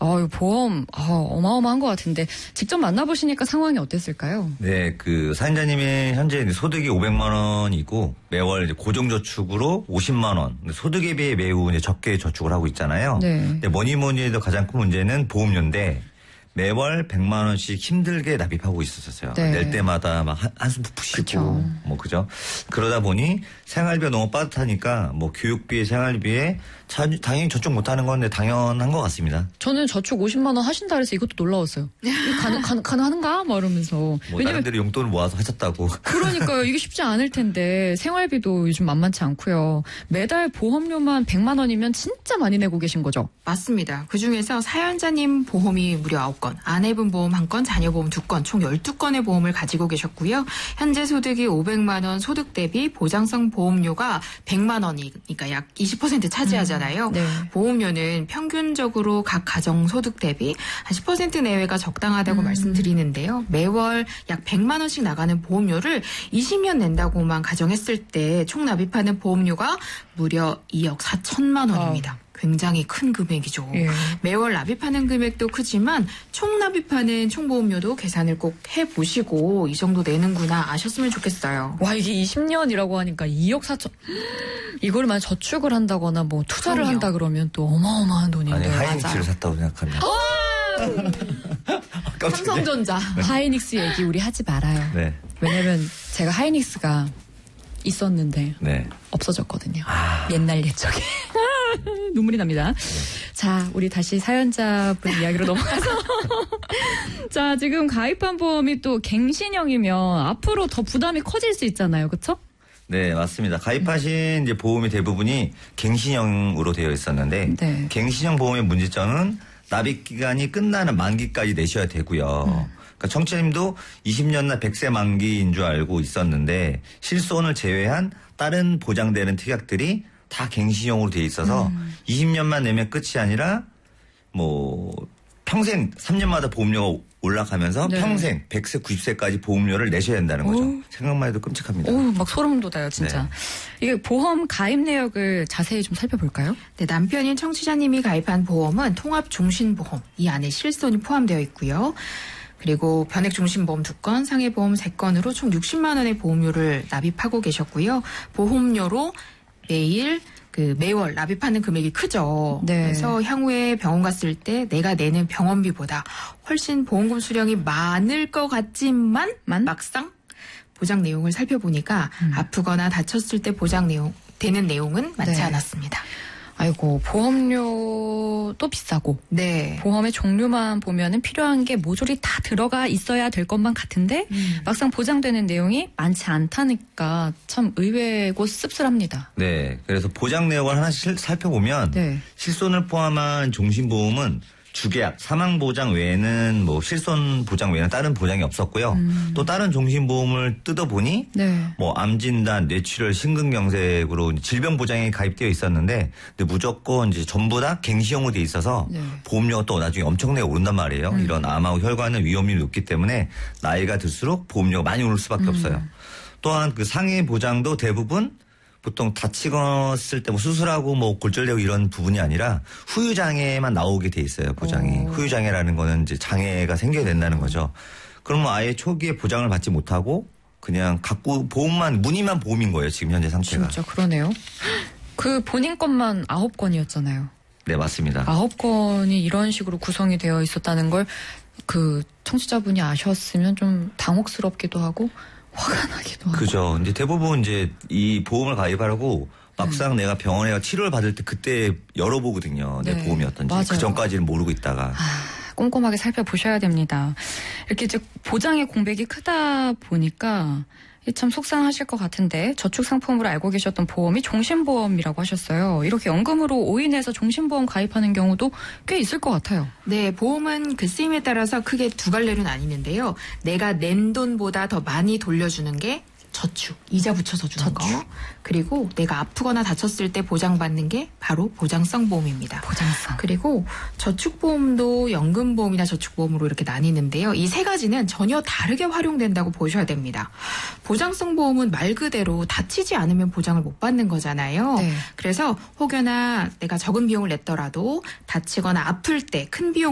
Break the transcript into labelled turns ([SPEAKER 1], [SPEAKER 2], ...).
[SPEAKER 1] 이거 보험 어마어마한 것 같은데 직접 만나보시니까 상황이 어땠을까요?
[SPEAKER 2] 네, 그 사연자님의 현재 소득이 500만 원이고 매월 이제 고정저축으로 50만 원. 소득에 비해 매우 이제 적게 저축을 하고 있잖아요.
[SPEAKER 1] 네.
[SPEAKER 2] 근데 뭐니 해도 가장 큰 문제는 보험료인데 매월 100만 원씩 힘들게 납입하고 있었어요.
[SPEAKER 1] 네.
[SPEAKER 2] 낼 때마다 막 한숨 푹푹 쉬고 뭐 그죠. 그러다 보니 생활비가 너무 빠듯하니까 뭐 교육비, 생활비에 당연히 저축 못하는 건데 당연한 것 같습니다.
[SPEAKER 1] 저는 저축 50만 원 하신다 그래서 이것도 놀라웠어요. 가능한가? 막 이러면서.
[SPEAKER 2] 뭐
[SPEAKER 1] 왜냐면
[SPEAKER 2] 다른 데로 용돈을 모아서 하셨다고.
[SPEAKER 1] 그러니까요. 이게 쉽지 않을 텐데 생활비도 요즘 만만치 않고요. 매달 보험료만 100만 원이면 진짜 많이 내고 계신 거죠?
[SPEAKER 3] 맞습니다. 그중에서 사연자님 보험이 무려 9건, 아내분 보험 1건, 자녀 보험 2건, 총 12건의 보험을 가지고 계셨고요. 현재 소득이 500만 원 소득 대비 보장성 보험료가 100만 원이니까 약 20% 차지하잖아요.
[SPEAKER 1] 네.
[SPEAKER 3] 보험료는 평균적으로 각 가정 소득 대비 한 10% 내외가 적당하다고 말씀드리는데요. 매월 약 100만 원씩 나가는 보험료를 20년 낸다고만 가정했을 때 총 납입하는 보험료가 무려 2억 4천만 원입니다. 굉장히 큰 금액이죠.
[SPEAKER 1] 예.
[SPEAKER 3] 매월 납입하는 금액도 크지만 총 납입하는 총보험료도 계산을 꼭 해보시고 이 정도 내는구나 아셨으면 좋겠어요.
[SPEAKER 1] 와, 이게 20년이라고 하니까 2억 4천. 이걸 만약 저축을 한다거나 뭐 투자를
[SPEAKER 3] 그럼요.
[SPEAKER 1] 한다 그러면 또 어마어마한 돈인데.
[SPEAKER 2] 아니 하이닉스를 샀다고 생각하면.
[SPEAKER 3] 삼성전자.
[SPEAKER 1] 하이닉스 얘기 우리 하지 말아요.
[SPEAKER 2] 네.
[SPEAKER 1] 왜냐면 제가 하이닉스가 있었는데
[SPEAKER 2] 네.
[SPEAKER 1] 없어졌거든요. 옛날 옛적에. 눈물이 납니다. 자, 우리 다시 사연자분 이야기로 넘어가서. 자, 지금 가입한 보험이 또 갱신형이면 앞으로 더 부담이 커질 수 있잖아요. 그렇죠?
[SPEAKER 2] 네, 맞습니다. 가입하신 이제 보험이 대부분이 갱신형으로 되어 있었는데
[SPEAKER 1] 네.
[SPEAKER 2] 갱신형 보험의 문제점은 납입 기간이 끝나는 만기까지 내셔야 되고요. 그러니까 청취자님도 20년나 100세 만기인 줄 알고 있었는데 실손을 제외한 다른 보장되는 특약들이 다 갱신형으로 되어 있어서 20년만 내면 끝이 아니라 뭐 평생 3년마다 보험료가 올라가면서
[SPEAKER 1] 네.
[SPEAKER 2] 평생 100세, 90세까지 보험료를 내셔야 된다는 거죠. 생각만 해도 끔찍합니다.
[SPEAKER 1] 막 소름 돋아요, 진짜.
[SPEAKER 2] 네.
[SPEAKER 1] 이게 보험 가입 내역을 자세히 좀 살펴볼까요?
[SPEAKER 3] 네, 남편인 청취자님이 가입한 보험은 통합종신보험. 이 안에 실손이 포함되어 있고요. 그리고 변액종신보험 2건, 상해보험 3건으로 총 60만 원의 보험료를 납입하고 계셨고요. 보험료로 매월 납입하는 금액이 크죠.
[SPEAKER 1] 네.
[SPEAKER 3] 그래서 향후에 병원 갔을 때 내가 내는 병원비보다 훨씬 보험금 수령이 많을 것 같지만 막상 보장 내용을 살펴보니까 아프거나 다쳤을 때 되는 내용은 많지
[SPEAKER 1] 네.
[SPEAKER 3] 않았습니다.
[SPEAKER 1] 아이고, 보험료도 비싸고.
[SPEAKER 3] 네.
[SPEAKER 1] 보험의 종류만 보면은 필요한 게 모조리 다 들어가 있어야 될 것만 같은데 막상 보장되는 내용이 많지 않다니까 참 의외고 씁쓸합니다.
[SPEAKER 2] 네. 그래서 보장 내역을 하나씩 살펴보면
[SPEAKER 1] 네.
[SPEAKER 2] 실손을 포함한 종신보험은 주계약, 사망보장 외에는 뭐 실손 보장 외에는 다른 보장이 없었고요. 또 다른 종신보험을 뜯어보니
[SPEAKER 1] 네.
[SPEAKER 2] 뭐 암진단, 뇌출혈, 심근경색으로 질병 보장이 가입되어 있었는데 근데 무조건 이제 전부 다 갱신형으로 돼 있어서
[SPEAKER 1] 네.
[SPEAKER 2] 보험료가 또 나중에 엄청나게 오른단 말이에요. 이런 암하고 혈관의 위험률이 높기 때문에 나이가 들수록 보험료가 많이 오를 수밖에 없어요. 또한 그 상해 보장도 대부분 보통 다치었을 때 뭐 수술하고 뭐 골절되고 이런 부분이 아니라 후유장애만 나오게 돼 있어요, 보장이. 후유장애라는 거는 이제 장애가 생겨야 된다는 거죠. 그러면 아예 초기에 보장을 받지 못하고 그냥 갖고 문의만 보험인 거예요, 지금 현재 상태가.
[SPEAKER 1] 진짜 그러네요. 그 본인 것만 9건이었잖아요.
[SPEAKER 2] 네, 맞습니다.
[SPEAKER 1] 9건이 이런 식으로 구성이 되어 있었다는 걸 그 청취자분이 아셨으면 좀 당혹스럽기도 하고 화가 나기도 하고.
[SPEAKER 2] 그죠. 이제 대부분 이제 이 보험을 가입하려고 막상 내가 병원에 가 치료를 받을 때 그때 열어보거든요. 내
[SPEAKER 1] 네.
[SPEAKER 2] 보험이 어떤지.
[SPEAKER 1] 맞아요.
[SPEAKER 2] 그 전까지는 모르고 있다가.
[SPEAKER 1] 꼼꼼하게 살펴보셔야 됩니다. 이렇게 이제 보장의 공백이 크다 보니까 참 속상하실 것 같은데 저축 상품으로 알고 계셨던 보험이 종신보험이라고 하셨어요. 이렇게 연금으로 오인해서 종신보험 가입하는 경우도 꽤 있을 것 같아요.
[SPEAKER 3] 네, 보험은 그 쓰임에 따라서 크게 두 갈래로 나뉘는데요. 내가 낸 돈보다 더 많이 돌려주는 게 저축, 이자 붙여서 주는 거. 그리고 내가 아프거나 다쳤을 때 보장받는 게 바로 보장성 보험입니다.
[SPEAKER 1] 보장성.
[SPEAKER 3] 그리고 저축보험도 연금보험이나 저축보험으로 이렇게 나뉘는데요. 이 세 가지는 전혀 다르게 활용된다고 보셔야 됩니다. 보장성 보험은 말 그대로 다치지 않으면 보장을 못 받는 거잖아요.
[SPEAKER 1] 네.
[SPEAKER 3] 그래서 혹여나 내가 적은 비용을 냈더라도 다치거나 아플 때 큰 비용